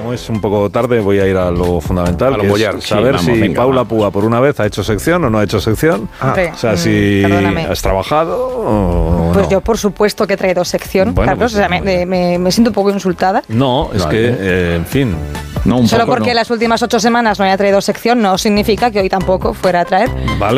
como es un poco tarde, voy a ir a lo fundamental, a lo que mollar, es saber sí, vamos, si venga, Paula Púa por una vez ha hecho sección o no ha hecho sección. O sea, si perdóname. has trabajado o Pues no. yo, por supuesto, que he traído sección, Bueno, Carlos. pues, O sea, me siento un poco insultada. No, es Vale. que, en fin. No, un Solo poco porque no. las últimas 8 semanas no haya traído sección no significa que hoy tampoco fuera a traer. Vale.